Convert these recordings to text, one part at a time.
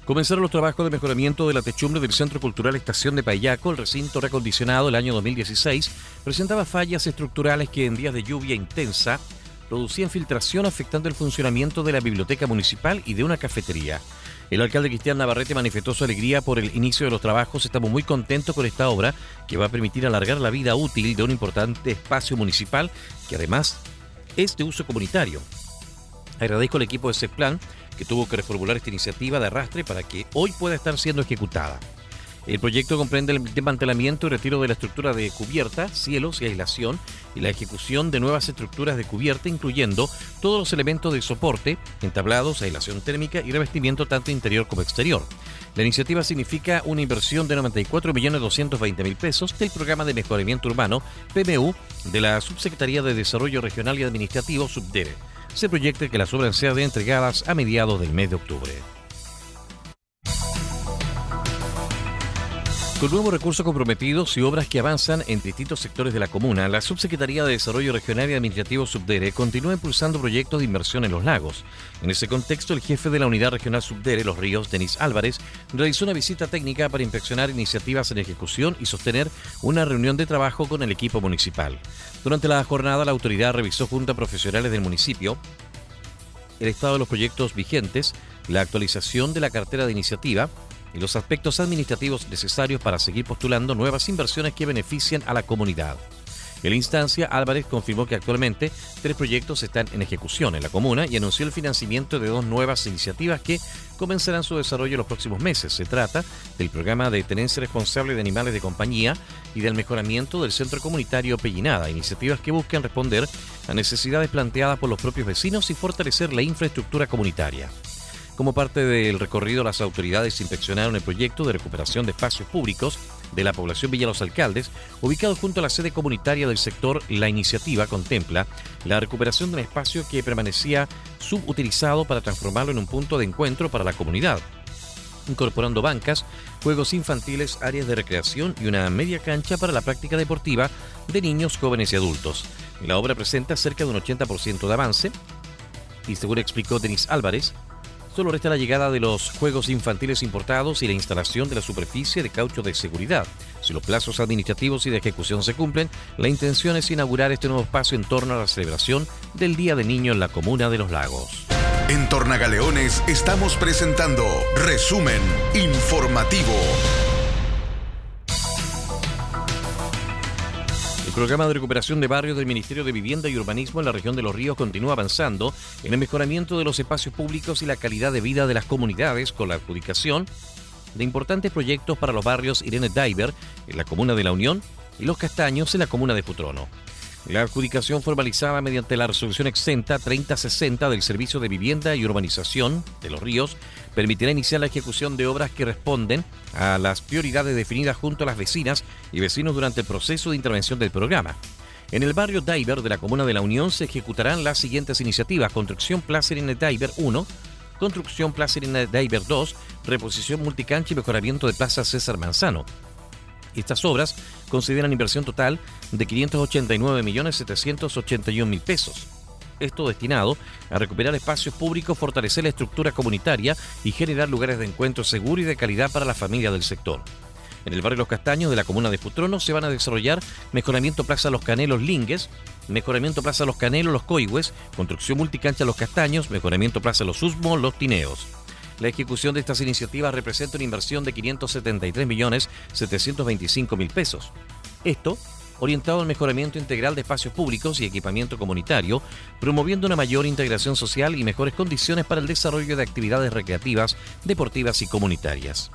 Comenzaron los trabajos de mejoramiento de la techumbre del Centro Cultural Estación de Payaco. El recinto reacondicionado el año 2016 presentaba fallas estructurales que en días de lluvia intensa producían filtración afectando el funcionamiento de la biblioteca municipal y de una cafetería. El alcalde Cristian Navarrete manifestó su alegría por el inicio de los trabajos. Estamos muy contentos con esta obra que va a permitir alargar la vida útil de un importante espacio municipal que además es de uso comunitario. Agradezco al equipo de CEPLAN que tuvo que reformular esta iniciativa de arrastre para que hoy pueda estar siendo ejecutada. El proyecto comprende el desmantelamiento y retiro de la estructura de cubierta, cielos y aislación y la ejecución de nuevas estructuras de cubierta, incluyendo todos los elementos de soporte, entablados, aislación térmica y revestimiento tanto interior como exterior. La iniciativa significa una inversión de 94.220.000 pesos del Programa de Mejoramiento Urbano, PMU, de la Subsecretaría de Desarrollo Regional y Administrativo, SUBDERE. Se proyecta que las obras sean entregadas a mediados del mes de octubre. Con nuevos recursos comprometidos y obras que avanzan en distintos sectores de la comuna, la Subsecretaría de Desarrollo Regional y Administrativo SUBDERE continúa impulsando proyectos de inversión en los lagos. En ese contexto, el jefe de la Unidad Regional SUBDERE, Los Ríos, Denis Álvarez, realizó una visita técnica para inspeccionar iniciativas en ejecución y sostener una reunión de trabajo con el equipo municipal. Durante la jornada, la autoridad revisó junto a profesionales del municipio el estado de los proyectos vigentes, la actualización de la cartera de iniciativa y los aspectos administrativos necesarios para seguir postulando nuevas inversiones que beneficien a la comunidad. En la instancia, Álvarez confirmó que actualmente 3 proyectos están en ejecución en la comuna y anunció el financiamiento de 2 nuevas iniciativas que comenzarán su desarrollo en los próximos meses. Se trata del programa de tenencia responsable de animales de compañía y del mejoramiento del centro comunitario Pellinada, iniciativas que buscan responder a necesidades planteadas por los propios vecinos y fortalecer la infraestructura comunitaria. Como parte del recorrido, las autoridades inspeccionaron el proyecto de recuperación de espacios públicos de la población Villa Los Alcaldes, ubicado junto a la sede comunitaria del sector. La iniciativa contempla la recuperación de un espacio que permanecía subutilizado para transformarlo en un punto de encuentro para la comunidad, incorporando bancas, juegos infantiles, áreas de recreación y una media cancha para la práctica deportiva de niños, jóvenes y adultos. La obra presenta cerca de un 80% de avance y, según explicó Denis Álvarez, solo resta la llegada de los juegos infantiles importados y la instalación de la superficie de caucho de seguridad. Si los plazos administrativos y de ejecución se cumplen, la intención es inaugurar este nuevo espacio en torno a la celebración del Día del Niño en la comuna de Los Lagos. En Tornagaleones estamos presentando Resumen Informativo. El programa de recuperación de barrios del Ministerio de Vivienda y Urbanismo en la región de Los Ríos continúa avanzando en el mejoramiento de los espacios públicos y la calidad de vida de las comunidades con la adjudicación de importantes proyectos para los barrios Irene Daiber en la comuna de La Unión y Los Castaños en la comuna de Futrono. La adjudicación formalizada mediante la resolución exenta 3060 del Servicio de Vivienda y Urbanización de Los Ríos permitirá iniciar la ejecución de obras que responden a las prioridades definidas junto a las vecinas y vecinos durante el proceso de intervención del programa. En el barrio Daiber de la comuna de La Unión se ejecutarán las siguientes iniciativas: construcción Plaza Irene Daiber 1, construcción Plaza Irene Daiber 2, reposición multicancha y mejoramiento de Plaza César Manzano. Estas obras consideran inversión total de 589.781.000 pesos. Esto destinado a recuperar espacios públicos, fortalecer la estructura comunitaria y generar lugares de encuentro seguros y de calidad para las familias del sector. En el barrio Los Castaños de la comuna de Futrono se van a desarrollar mejoramiento Plaza Los Canelos Lingues, mejoramiento Plaza Los Canelos Los Coihues, construcción multicancha Los Castaños, mejoramiento Plaza Los Usmos Los Tineos. La ejecución de estas iniciativas representa una inversión de 573.725.000 pesos. Esto orientado al mejoramiento integral de espacios públicos y equipamiento comunitario, promoviendo una mayor integración social y mejores condiciones para el desarrollo de actividades recreativas, deportivas y comunitarias.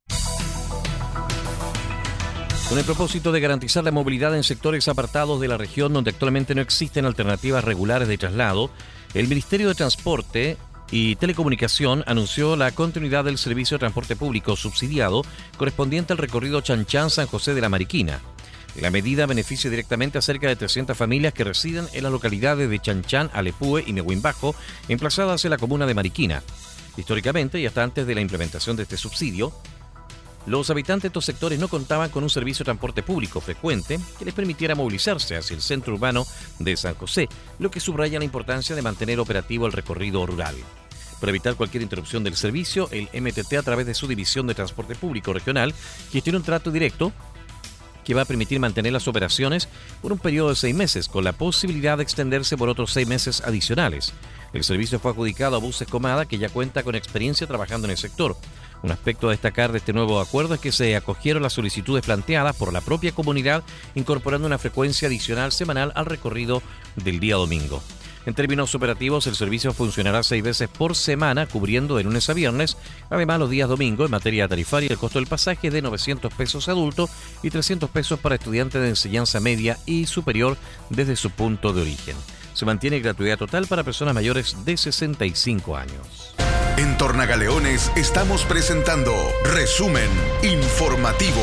Con el propósito de garantizar la movilidad en sectores apartados de la región donde actualmente no existen alternativas regulares de traslado, el Ministerio de Transporte y Telecomunicación anunció la continuidad del servicio de transporte público subsidiado correspondiente al recorrido Chanchán-San José de la Mariquina. La medida beneficia directamente a cerca de 300 familias que residen en las localidades de Chanchán, Alepúe y Nehuimbajo, emplazadas en la comuna de Mariquina. Históricamente, y hasta antes de la implementación de este subsidio, los habitantes de estos sectores no contaban con un servicio de transporte público frecuente que les permitiera movilizarse hacia el centro urbano de San José, lo que subraya la importancia de mantener operativo el recorrido rural. Para evitar cualquier interrupción del servicio, el MTT, a través de su División de Transporte Público Regional, gestiona un trato directo que va a permitir mantener las operaciones por un periodo de 6 meses, con la posibilidad de extenderse por otros 6 meses adicionales. El servicio fue adjudicado a Buses Comada, que ya cuenta con experiencia trabajando en el sector. Un aspecto a destacar de este nuevo acuerdo es que se acogieron las solicitudes planteadas por la propia comunidad, incorporando una frecuencia adicional semanal al recorrido del día domingo. En términos operativos, el servicio funcionará 6 veces por semana, cubriendo de lunes a viernes. Además, los días domingo, en materia tarifaria, el costo del pasaje es de 900 pesos adulto y 300 pesos para estudiantes de enseñanza media y superior desde su punto de origen. Se mantiene gratuidad total para personas mayores de 65 años. En Tornagaleones estamos presentando Resumen Informativo.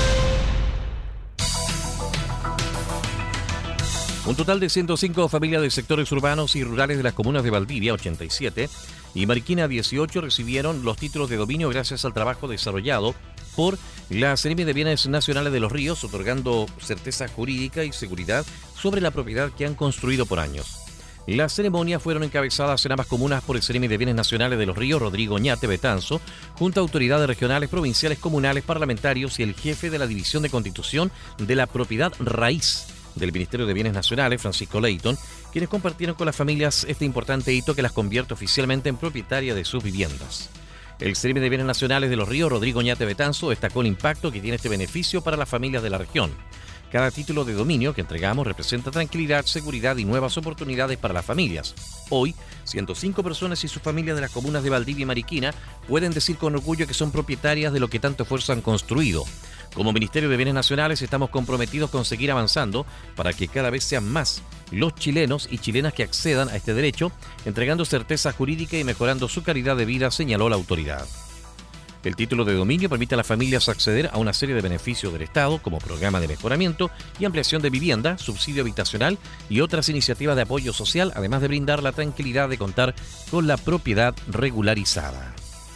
Un total de 105 familias de sectores urbanos y rurales de las comunas de Valdivia, 87, y Mariquina, 18, recibieron los títulos de dominio gracias al trabajo desarrollado por la Seremi de Bienes Nacionales de los Ríos, otorgando certeza jurídica y seguridad sobre la propiedad que han construido por años. Las ceremonias fueron encabezadas en ambas comunas por el Seremi de Bienes Nacionales de los Ríos, Rodrigo Ñate Betanzo, junto a autoridades regionales, provinciales, comunales, parlamentarios y el jefe de la División de Constitución de la Propiedad Raíz del Ministerio de Bienes Nacionales, Francisco Leighton, quienes compartieron con las familias este importante hito que las convierte oficialmente en propietarias de sus viviendas. El Seremi de Bienes Nacionales de los Ríos, Rodrigo Ñate Betanzo, destacó el impacto que tiene este beneficio para las familias de la región. Cada título de dominio que entregamos representa tranquilidad, seguridad y nuevas oportunidades para las familias. Hoy, 105 personas y sus familias de las comunas de Valdivia y Mariquina pueden decir con orgullo que son propietarias de lo que tanto esfuerzo han construido. Como Ministerio de Bienes Nacionales estamos comprometidos con seguir avanzando para que cada vez sean más los chilenos y chilenas que accedan a este derecho, entregando certeza jurídica y mejorando su calidad de vida, señaló la autoridad. El título de dominio permite a las familias acceder a una serie de beneficios del Estado, como programa de mejoramiento y ampliación de vivienda, subsidio habitacional y otras iniciativas de apoyo social, además de brindar la tranquilidad de contar con la propiedad regularizada.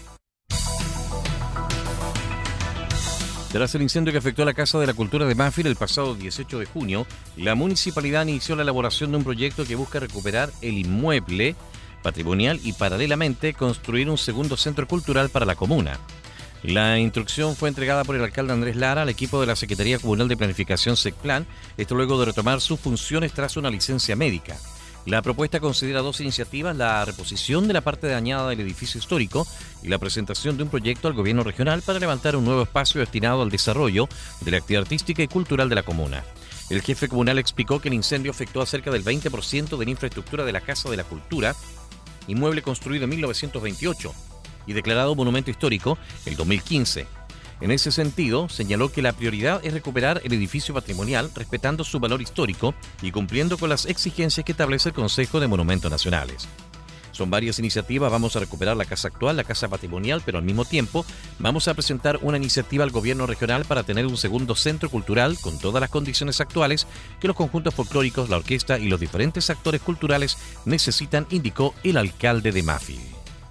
Tras el incendio que afectó a la Casa de la Cultura de Mafil el pasado 18 de junio, la municipalidad inició la elaboración de un proyecto que busca recuperar el inmueble patrimonial y paralelamente construir un segundo centro cultural para la comuna. La instrucción fue entregada por el alcalde Andrés Lara al equipo de la Secretaría Comunal de Planificación SECPLAN, esto luego de retomar sus funciones tras una licencia médica. La propuesta considera 2 iniciativas: la reposición de la parte dañada del edificio histórico y la presentación de un proyecto al gobierno regional para levantar un nuevo espacio destinado al desarrollo de la actividad artística y cultural de la comuna. El jefe comunal explicó que el incendio afectó a cerca del 20% de la infraestructura de la Casa de la Cultura, inmueble construido en 1928 y declarado monumento histórico el 2015. En ese sentido, señaló que la prioridad es recuperar el edificio patrimonial respetando su valor histórico y cumpliendo con las exigencias que establece el Consejo de Monumentos Nacionales. Son varias iniciativas: vamos a recuperar la casa actual, la casa patrimonial, pero al mismo tiempo vamos a presentar una iniciativa al gobierno regional para tener un segundo centro cultural con todas las condiciones actuales que los conjuntos folclóricos, la orquesta y los diferentes actores culturales necesitan, indicó el alcalde de Mafil.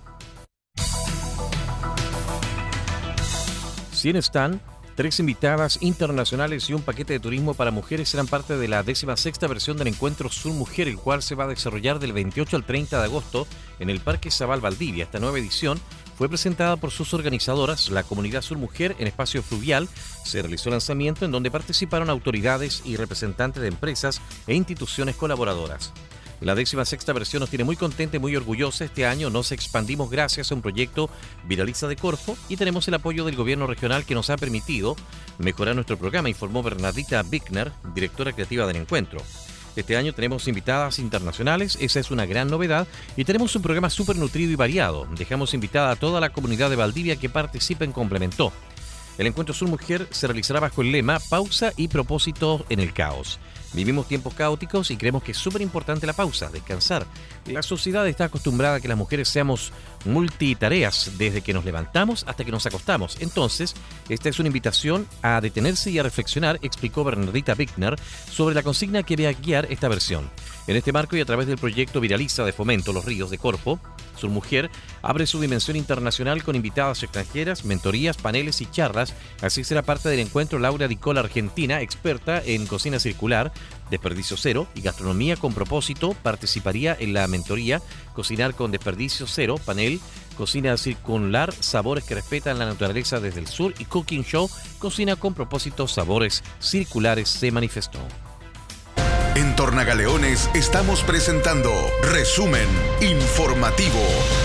100 stand, 3 invitadas internacionales y un paquete de turismo para mujeres serán parte de la 16ª versión del Encuentro Sur Mujer, el cual se va a desarrollar del 28 al 30 de agosto en el Parque Zabal Valdivia. Esta nueva edición fue presentada por sus organizadoras, la Comunidad Sur Mujer, en espacio fluvial. Se realizó el lanzamiento en donde participaron autoridades y representantes de empresas e instituciones colaboradoras. La 16ª versión nos tiene muy contenta y muy orgullosa. Este año nos expandimos gracias a un proyecto Viraliza de Corfo y tenemos el apoyo del gobierno regional que nos ha permitido mejorar nuestro programa, informó Bernardita Bickner, directora creativa del encuentro. Este año tenemos invitadas internacionales, esa es una gran novedad, y tenemos un programa súper nutrido y variado. Dejamos invitada a toda la comunidad de Valdivia que participen, complementó. El Encuentro Sur Mujer se realizará bajo el lema Pausa y propósito en el caos. Vivimos tiempos caóticos y creemos que es súper importante la pausa, descansar. La sociedad está acostumbrada a que las mujeres seamos multitareas desde que nos levantamos hasta que nos acostamos. Entonces, esta es una invitación a detenerse y a reflexionar, explicó Bernardita Bickner sobre la consigna que va a guiar esta versión. En este marco y a través del proyecto Viraliza de Fomento Los Ríos de Corfo, Surmujer abre su dimensión internacional con invitadas extranjeras, mentorías, paneles y charlas. Así será parte del encuentro Laura Dicola, argentina, experta en cocina circular, desperdicio cero y gastronomía con propósito. Participaría en la mentoría Cocinar con desperdicio cero, panel Cocina circular, sabores que respetan la naturaleza desde el sur, y Cooking Show, cocina con propósito, sabores circulares, se manifestó. En Tornagaleones estamos presentando Resumen Informativo.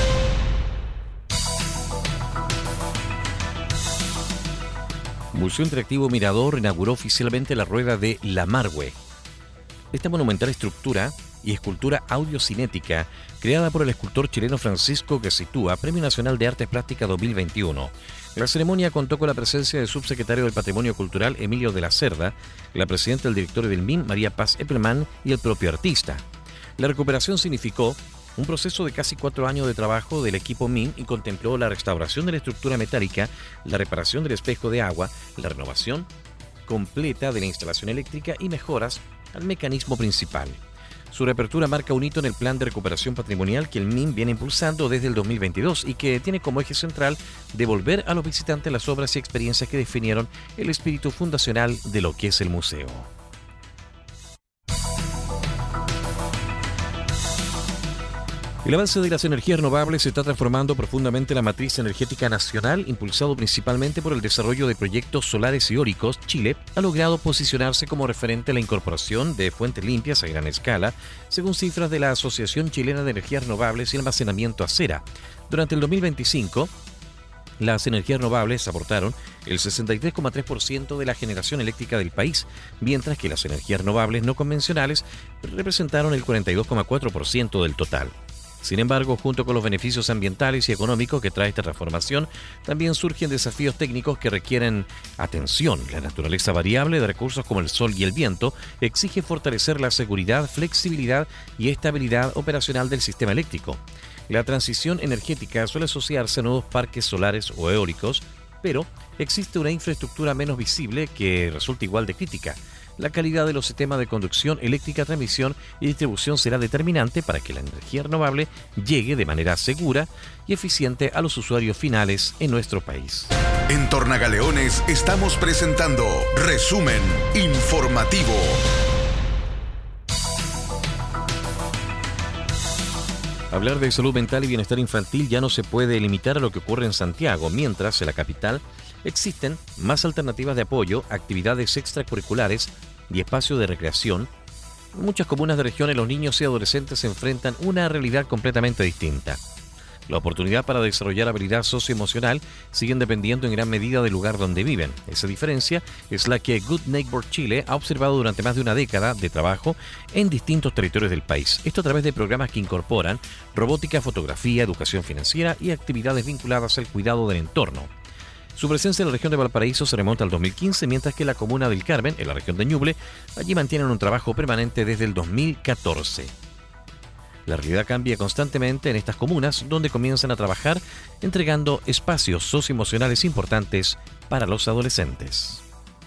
Museo Interactivo Mirador inauguró oficialmente la rueda de La Margue. Esta monumental estructura y escultura audiocinética, creada por el escultor chileno Francisco Gacitúa, Premio Nacional de Artes Plásticas 2021. La ceremonia contó con la presencia del subsecretario del Patrimonio Cultural, Emilio de la Cerda, la presidenta del directorio del MIM, María Paz Eppelman, y el propio artista. La recuperación significó un proceso de casi 4 años de trabajo del equipo MIM y contempló la restauración de la estructura metálica, la reparación del espejo de agua, la renovación completa de la instalación eléctrica y mejoras al mecanismo principal. Su reapertura marca un hito en el plan de recuperación patrimonial que el MIM viene impulsando desde el 2022 y que tiene como eje central devolver a los visitantes las obras y experiencias que definieron el espíritu fundacional de lo que es el museo. El avance de las energías renovables está transformando profundamente la matriz energética nacional, impulsado principalmente por el desarrollo de proyectos solares y eólicos. Chile ha logrado posicionarse como referente a la incorporación de fuentes limpias a gran escala, según cifras de la Asociación Chilena de Energías Renovables y Almacenamiento ACERA. Durante el 2025, las energías renovables aportaron el 63,3% de la generación eléctrica del país, mientras que las energías renovables no convencionales representaron el 42,4% del total. Sin embargo, junto con los beneficios ambientales y económicos que trae esta transformación, también surgen desafíos técnicos que requieren atención. La naturaleza variable de recursos como el sol y el viento exige fortalecer la seguridad, flexibilidad y estabilidad operacional del sistema eléctrico. La transición energética suele asociarse a nuevos parques solares o eólicos, pero existe una infraestructura menos visible que resulta igual de crítica. La calidad de los sistemas de conducción eléctrica, transmisión y distribución será determinante para que la energía renovable llegue de manera segura y eficiente a los usuarios finales en nuestro país. En Tornagaleones estamos presentando Resumen Informativo. Hablar de salud mental y bienestar infantil ya no se puede limitar a lo que ocurre en Santiago, mientras en la capital existen más alternativas de apoyo, actividades extracurriculares y espacios de recreación. En muchas comunas de regiones los niños y adolescentes se enfrentan una realidad completamente distinta. La oportunidad para desarrollar habilidad socioemocional siguen dependiendo en gran medida del lugar donde viven. Esa diferencia es la que Good Neighbor Chile ha observado durante más de una década de trabajo en distintos territorios del país. Esto a través de programas que incorporan robótica, fotografía, educación financiera y actividades vinculadas al cuidado del entorno. Su presencia en la región de Valparaíso se remonta al 2015, mientras que la comuna del Carmen, en la región de Ñuble, allí mantienen un trabajo permanente desde el 2014. La realidad cambia constantemente en estas comunas, donde comienzan a trabajar entregando espacios socioemocionales importantes para los adolescentes.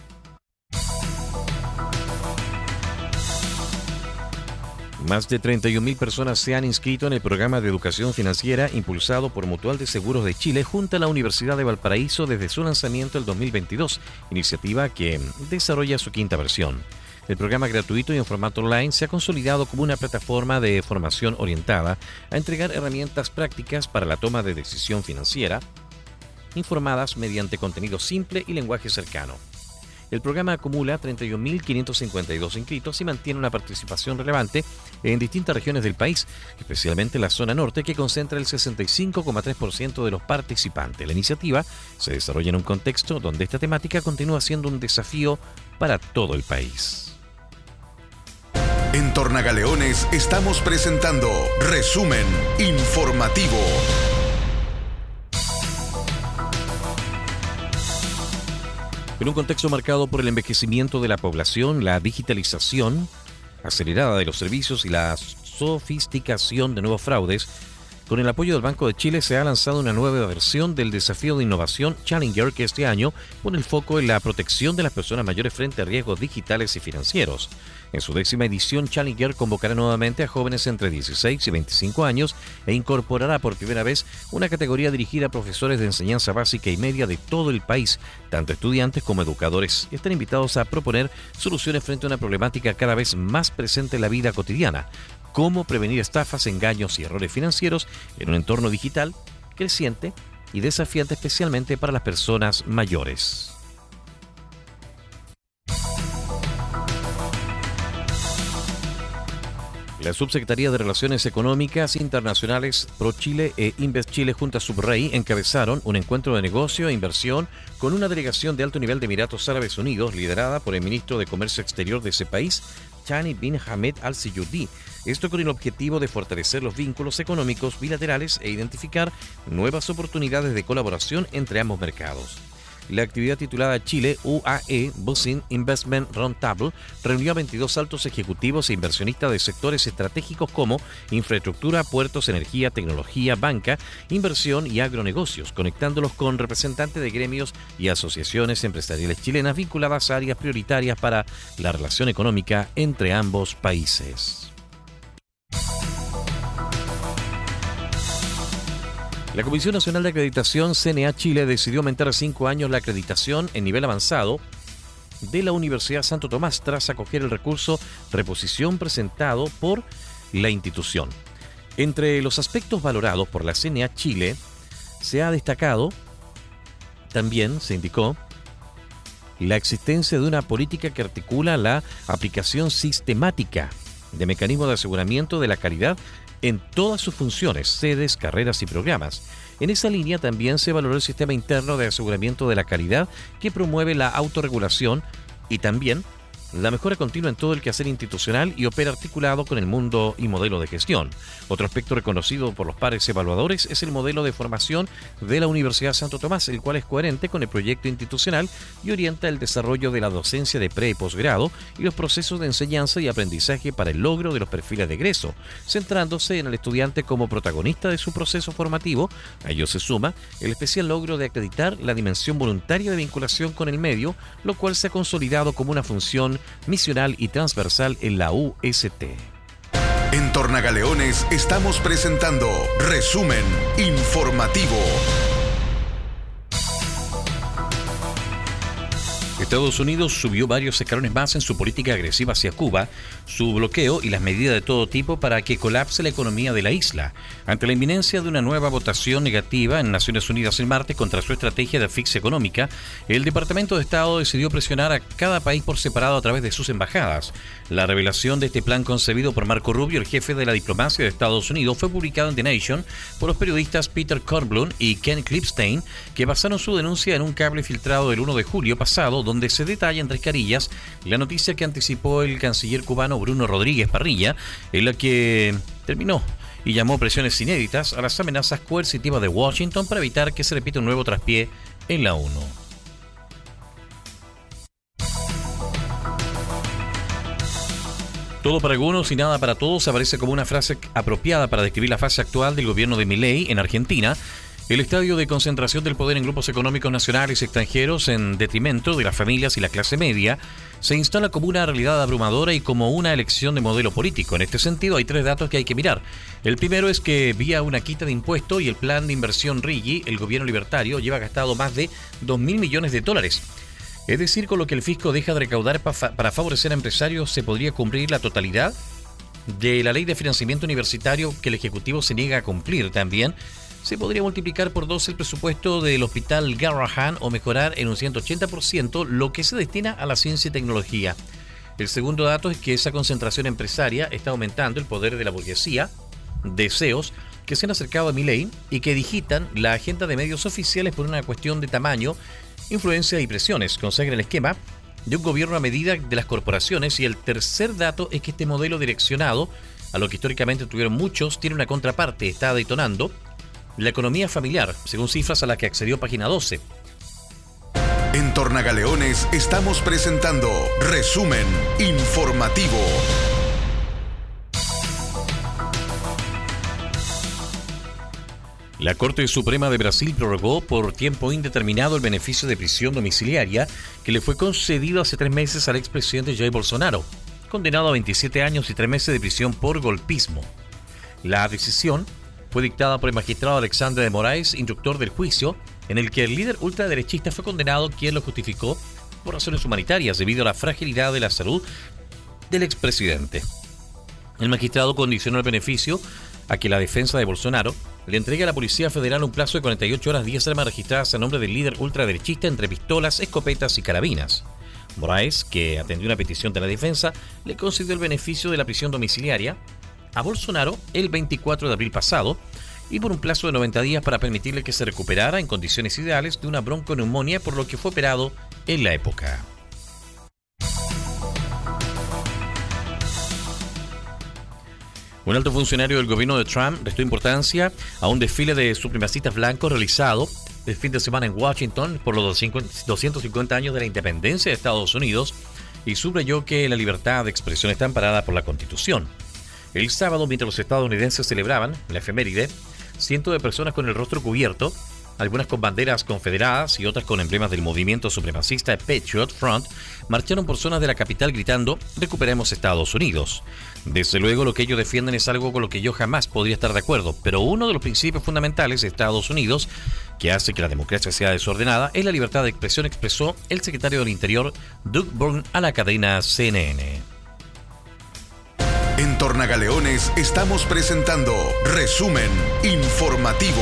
Más de 31.000 personas se han inscrito en el programa de educación financiera impulsado por Mutual de Seguros de Chile junto a la Universidad de Valparaíso desde su lanzamiento el 2022, iniciativa que desarrolla su quinta versión. El programa gratuito y en formato online se ha consolidado como una plataforma de formación orientada a entregar herramientas prácticas para la toma de decisión financiera, informadas mediante contenido simple y lenguaje cercano. El programa acumula 31.552 inscritos y mantiene una participación relevante en distintas regiones del país, especialmente en la zona norte, que concentra el 65,3% de los participantes. La iniciativa se desarrolla en un contexto donde esta temática continúa siendo un desafío para todo el país. En Tornagaleones estamos presentando Resumen Informativo. En un contexto marcado por el envejecimiento de la población, la digitalización acelerada de los servicios y la sofisticación de nuevos fraudes, Con el apoyo del Banco de Chile se ha lanzado una nueva versión del desafío de innovación Challenger, que este año pone el foco en la protección de las personas mayores frente a riesgos digitales y financieros. En su 10ª edición, Challenger convocará nuevamente a jóvenes entre 16 y 25 años e incorporará por primera vez una categoría dirigida a profesores de enseñanza básica y media de todo el país, tanto estudiantes como educadores, y están invitados a proponer soluciones frente a una problemática cada vez más presente en la vida cotidiana: cómo prevenir estafas, engaños y errores financieros en un entorno digital creciente y desafiante, especialmente para las personas mayores. La Subsecretaría de Relaciones Económicas Internacionales ProChile e Invest Chile junto a Subrey encabezaron un encuentro de negocio e inversión con una delegación de alto nivel de Emiratos Árabes Unidos liderada por el ministro de Comercio Exterior de ese país, Thani bin Hamed Al Siyudi. Esto con el objetivo de fortalecer los vínculos económicos bilaterales e identificar nuevas oportunidades de colaboración entre ambos mercados. La actividad titulada Chile UAE Business Investment Roundtable reunió a 22 altos ejecutivos e inversionistas de sectores estratégicos como infraestructura, puertos, energía, tecnología, banca, inversión y agronegocios, conectándolos con representantes de gremios y asociaciones empresariales chilenas vinculadas a áreas prioritarias para la relación económica entre ambos países. La Comisión Nacional de Acreditación CNA Chile decidió aumentar a 5 años la acreditación en nivel avanzado de la Universidad Santo Tomás tras acoger el recurso reposición presentado por la institución. Entre los aspectos valorados por la CNA Chile se ha destacado, también se indicó, la existencia de una política que articula la aplicación sistemática de mecanismos de aseguramiento de la calidad en todas sus funciones, sedes, carreras y programas. En esa línea también se valoró el sistema interno de aseguramiento de la calidad que promueve la autorregulación y también la mejora continua en todo el quehacer institucional y opera articulado con el mundo y modelo de gestión. Otro aspecto reconocido por los pares evaluadores es el modelo de formación de la Universidad Santo Tomás, el cual es coherente con el proyecto institucional y orienta el desarrollo de la docencia de pre y posgrado y los procesos de enseñanza y aprendizaje para el logro de los perfiles de egreso, centrándose en el estudiante como protagonista de su proceso formativo. A ello se suma el especial logro de acreditar la dimensión voluntaria de vinculación con el medio, lo cual se ha consolidado como una función misional y transversal en la UST. En Tornagaleones estamos presentando Resumen Informativo. Estados Unidos subió varios escalones más en su política agresiva hacia Cuba, su bloqueo y las medidas de todo tipo para que colapse la economía de la isla. Ante la inminencia de una nueva votación negativa en Naciones Unidas el martes contra su estrategia de asfixia económica, el Departamento de Estado decidió presionar a cada país por separado a través de sus embajadas. La revelación de este plan concebido por Marco Rubio, el jefe de la diplomacia de Estados Unidos, fue publicado en The Nation por los periodistas Peter Kornblum y Ken Klipstein, que basaron su denuncia en un cable filtrado del 1 de julio pasado, donde se detalla en 3 carillas la noticia que anticipó el canciller cubano Bruno Rodríguez Parrilla, en la que terminó y llamó presiones inéditas a las amenazas coercitivas de Washington para evitar que se repita un nuevo traspié en la ONU. Todo para algunos y nada para todos aparece como una frase apropiada para describir la fase actual del gobierno de Milei en Argentina. El estadio de concentración del poder en grupos económicos nacionales y extranjeros en detrimento de las familias y la clase media se instala como una realidad abrumadora y como una elección de modelo político. En este sentido hay 3 datos que hay que mirar. El primero es que vía una quita de impuestos y el plan de inversión RIGI, el gobierno libertario lleva gastado más de $2.000 millones. Es decir, con lo que el fisco deja de recaudar para favorecer a empresarios se podría cumplir la totalidad de la ley de financiamiento universitario que el Ejecutivo se niega a cumplir. También se podría multiplicar por 2 el presupuesto del Hospital Garrahan o mejorar en un 180% lo que se destina a la ciencia y tecnología. El segundo dato es que esa concentración empresaria está aumentando el poder de la burguesía, deseos que se han acercado a Milei y que digitan la agenda de medios oficiales por una cuestión de tamaño, influencia y presiones. Consagra el esquema de un gobierno a medida de las corporaciones. Y el tercer dato es que este modelo direccionado a lo que históricamente tuvieron muchos tiene una contraparte. Está detonando la economía familiar, según cifras a las que accedió Página 12. En Tornagaleones estamos presentando Resumen Informativo. La Corte Suprema de Brasil prorrogó por tiempo indeterminado el beneficio de prisión domiciliaria que le fue concedido hace 3 meses al expresidente Jair Bolsonaro, condenado a 27 años y 3 meses de prisión por golpismo. La decisión fue dictada por el magistrado Alexandre de Moraes, instructor del juicio, en el que el líder ultraderechista fue condenado, quien lo justificó por razones humanitarias debido a la fragilidad de la salud del expresidente. El magistrado condicionó el beneficio a que la defensa de Bolsonaro le entregue a la Policía Federal un plazo de 48 horas 10 armas registradas a nombre del líder ultraderechista entre pistolas, escopetas y carabinas. Moraes, que atendió una petición de la defensa, le concedió el beneficio de la prisión domiciliaria a Bolsonaro el 24 de abril pasado y por un plazo de 90 días para permitirle que se recuperara en condiciones ideales de una bronconeumonía, por lo que fue operado en la época. Un alto funcionario del gobierno de Trump restó importancia a un desfile de supremacistas blancos realizado el fin de semana en Washington por los 250 años de la independencia de Estados Unidos y subrayó que la libertad de expresión está amparada por la Constitución. El sábado, mientras los estadounidenses celebraban la efeméride, cientos de personas con el rostro cubierto, algunas con banderas confederadas y otras con emblemas del movimiento supremacista Patriot Front, marcharon por zonas de la capital gritando «Recuperemos Estados Unidos». Desde luego, lo que ellos defienden es algo con lo que yo jamás podría estar de acuerdo, pero uno de los principios fundamentales de Estados Unidos que hace que la democracia sea desordenada es la libertad de expresión, expresó el secretario del Interior, Doug Burgum, a la cadena CNN. En Tornagaleones estamos presentando Resumen Informativo.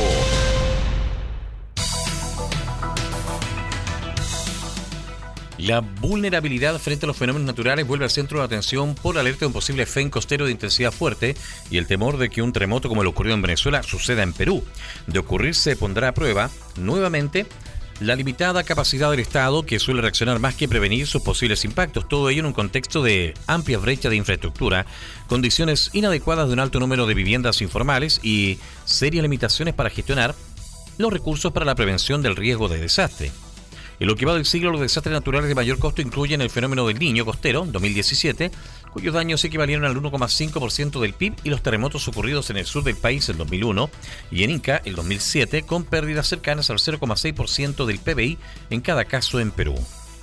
La vulnerabilidad frente a los fenómenos naturales vuelve al centro de atención por la alerta de un posible FEN costero de intensidad fuerte y el temor de que un terremoto como el ocurrido en Venezuela suceda en Perú. De ocurrirse, pondrá a prueba nuevamente la limitada capacidad del Estado, que suele reaccionar más que prevenir sus posibles impactos. Todo ello en un contexto de amplia brecha de infraestructura, condiciones inadecuadas de un alto número de viviendas informales y serias limitaciones para gestionar los recursos para la prevención del riesgo de desastre. En lo que va del siglo, los desastres naturales de mayor costo incluyen el fenómeno del Niño costero, 2017, cuyos daños equivalieron al 1,5% del PIB, y los terremotos ocurridos en el sur del país en 2001 y en Ica el 2007, con pérdidas cercanas al 0,6% del PBI en cada caso en Perú.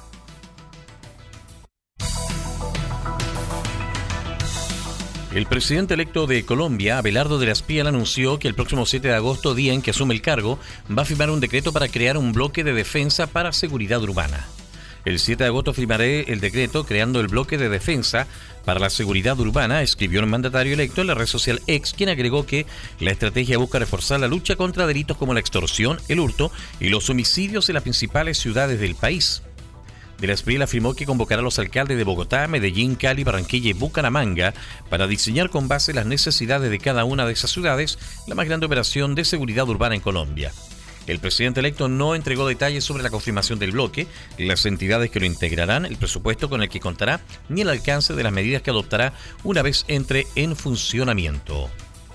El presidente electo de Colombia, Abelardo de la Espriella, anunció que el próximo 7 de agosto, día en que asume el cargo, va a firmar un decreto para crear un bloque de defensa para seguridad urbana. El 7 de agosto firmaré el decreto creando el bloque de defensa para la seguridad urbana, escribió el mandatario electo en la red social X, quien agregó que la estrategia busca reforzar la lucha contra delitos como la extorsión, el hurto y los homicidios en las principales ciudades del país. De la Espriella afirmó que convocará a los alcaldes de Bogotá, Medellín, Cali, Barranquilla y Bucaramanga para diseñar con base en las necesidades de cada una de esas ciudades la más grande operación de seguridad urbana en Colombia. El presidente electo no entregó detalles sobre la confirmación del bloque, las entidades que lo integrarán, el presupuesto con el que contará, ni el alcance de las medidas que adoptará una vez entre en funcionamiento.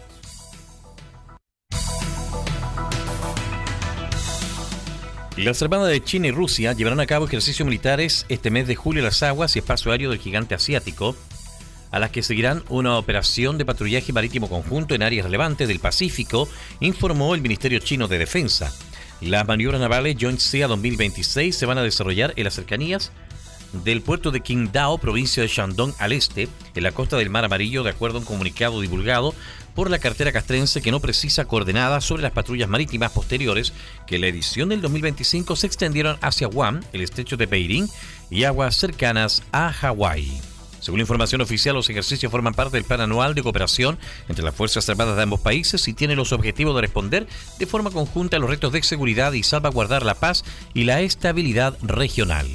Las armadas de China y Rusia llevarán a cabo ejercicios militares este mes de julio en las aguas y espacio aéreo del gigante asiático, a las que seguirán una operación de patrullaje marítimo conjunto en áreas relevantes del Pacífico, informó el Ministerio Chino de Defensa. Las maniobras navales Joint Sea 2026 se van a desarrollar en las cercanías del puerto de Qingdao, provincia de Shandong al este, en la costa del Mar Amarillo, de acuerdo a un comunicado divulgado por la cartera castrense, que no precisa coordenadas sobre las patrullas marítimas posteriores que en la edición del 2025 se extendieron hacia Guam, el estrecho de Beirín y aguas cercanas a Hawái. Según la información oficial, los ejercicios forman parte del plan anual de cooperación entre las Fuerzas Armadas de ambos países y tienen los objetivos de responder de forma conjunta a los retos de seguridad y salvaguardar la paz y la estabilidad regional.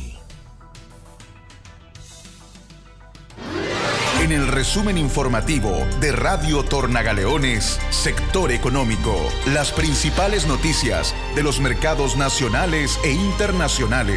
En el resumen informativo de Radio Tornagaleones, Sector Económico, las principales noticias de los mercados nacionales e internacionales.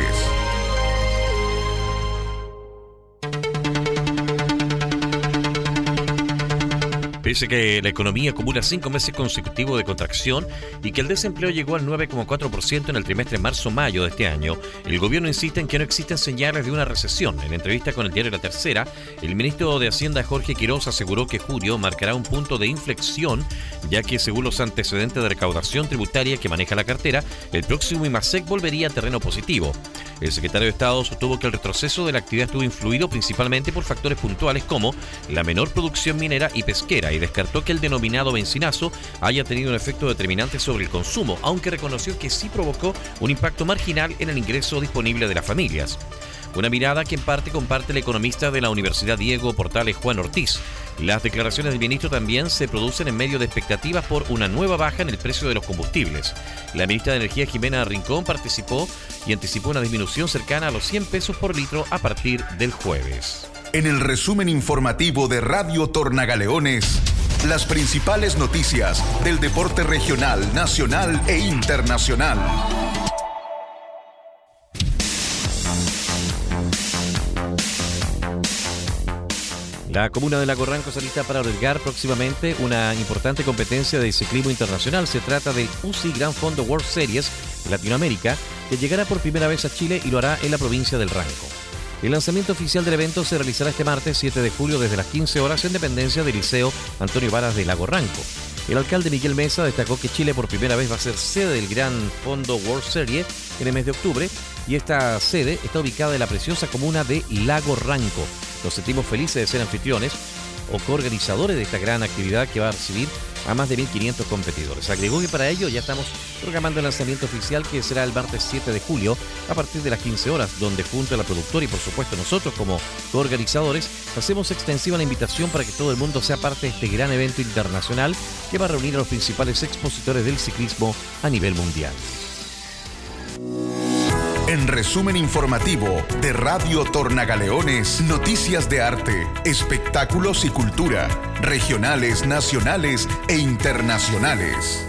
Pese a que la economía acumula 5 meses consecutivos de contracción y que el desempleo llegó al 9,4% en el trimestre marzo-mayo de este año, el gobierno insiste en que no existen señales de una recesión. En entrevista con el diario La Tercera, el ministro de Hacienda Jorge Quiroz aseguró que julio marcará un punto de inflexión, ya que según los antecedentes de recaudación tributaria que maneja la cartera, el próximo IMASEC volvería a terreno positivo. El secretario de Estado sostuvo que el retroceso de la actividad estuvo influido principalmente por factores puntuales como la menor producción minera y pesquera, y descartó que el denominado bencinazo haya tenido un efecto determinante sobre el consumo, aunque reconoció que sí provocó un impacto marginal en el ingreso disponible de las familias. Una mirada que en parte comparte el economista de la Universidad Diego Portales, Juan Ortiz. Las declaraciones del ministro también se producen en medio de expectativas por una nueva baja en el precio de los combustibles. La ministra de Energía, Jimena Rincón, participó y anticipó una disminución cercana a los 100 pesos por litro a partir del jueves. En el resumen informativo de Radio Tornagaleones, las principales noticias del deporte regional, nacional e internacional. La comuna de Lago Ranco se alista para albergar próximamente una importante competencia de ciclismo internacional. Se trata del UCI Gran Fondo World Series de Latinoamérica, que llegará por primera vez a Chile y lo hará en la provincia del Ranco. El lanzamiento oficial del evento se realizará este martes 7 de julio desde las 15 horas en dependencia del Liceo Antonio Varas de Lago Ranco. El alcalde Miguel Mesa destacó que Chile por primera vez va a ser sede del Gran Fondo World Series en el mes de octubre, y esta sede está ubicada en la preciosa comuna de Lago Ranco. Nos sentimos felices de ser anfitriones o coorganizadores de esta gran actividad que va a recibir a más de 1.500 competidores. Agregó que para ello ya estamos programando el lanzamiento oficial, que será el martes 7 de julio a partir de las 15 horas, donde junto a la productora y por supuesto nosotros como coorganizadores hacemos extensiva la invitación para que todo el mundo sea parte de este gran evento internacional que va a reunir a los principales expositores del ciclismo a nivel mundial. En resumen informativo de Radio Tornagaleones, noticias de arte, espectáculos y cultura, regionales, nacionales e internacionales.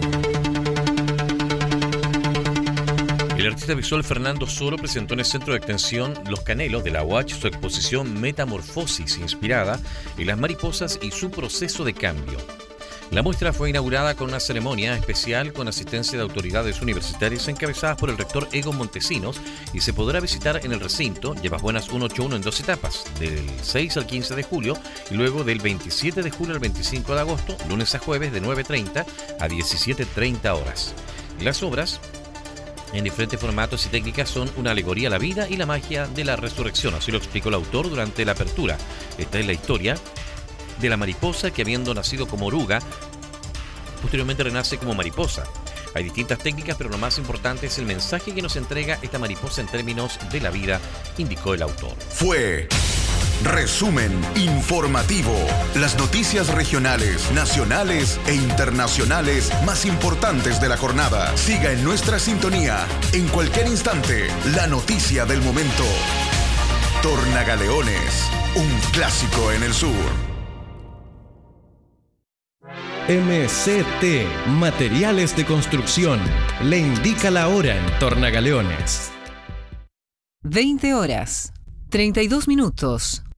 El artista visual Fernando Soro presentó en el Centro de Extensión Los Canelos de la UACH su exposición Metamorfosis, inspirada en las mariposas y su proceso de cambio. La muestra fue inaugurada con una ceremonia especial con asistencia de autoridades universitarias encabezadas por el rector Egon Montesinos, y se podrá visitar en el recinto Llevas Buenas 181 en 2 etapas, del 6 al 15 de julio y luego del 27 de julio al 25 de agosto, lunes a jueves de 9:30 a 17:30 horas. Las obras, en diferentes formatos y técnicas, son una alegoría a la vida y la magia de la resurrección, así lo explicó el autor durante la apertura. Esta es la historia de la mariposa que, habiendo nacido como oruga, posteriormente renace como mariposa. Hay distintas técnicas, pero lo más importante es el mensaje que nos entrega esta mariposa en términos de la vida, indicó el autor. Fue resumen informativo. Las noticias regionales, nacionales e internacionales más importantes de la jornada. Siga en nuestra sintonía. En cualquier instante, la noticia del momento. Tornagaleones, un clásico en el sur. MCT Materiales de Construcción le indica la hora en Tornagaleones. 20 horas, 32 minutos.